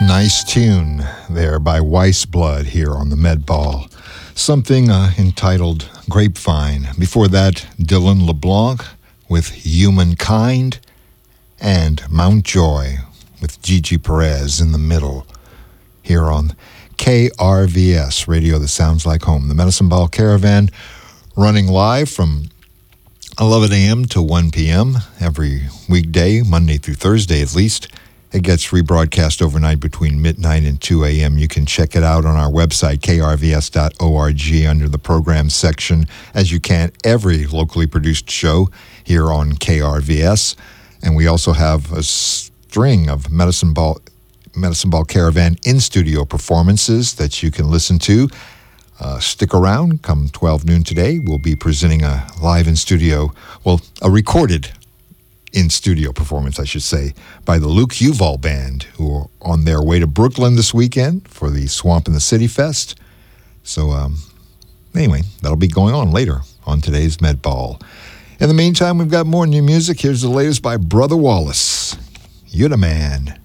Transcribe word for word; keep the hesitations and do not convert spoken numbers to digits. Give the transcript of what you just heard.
Nice tune there by Weissblood here on the Med Ball. Something uh, entitled Grapevine. Before that, Dylan LeBlanc with Humankind, and Mountjoy with Gigi Perez in the middle here on K R V S, radio that sounds like home. The Medicine Ball Caravan running live from eleven a.m. to one p.m. every weekday, Monday through Thursday at least. It gets rebroadcast overnight between midnight and two a.m. You can check it out on our website, k r v s dot org, under the programs section, as you can every locally produced show here on K R V S. And we also have a string of Medicine Ball, Medicine Ball Caravan in-studio performances that you can listen to. Uh, stick around. Come twelve noon today, we'll be presenting a live in-studio, well, a recorded in-studio performance, I should say, by the Luke Uval Band, who are on their way to Brooklyn this weekend for the Swamp in the City Fest. So, um, anyway, that'll be going on later on today's Med Ball. In the meantime, we've got more new music. Here's the latest by Brother Wallace. You're the man.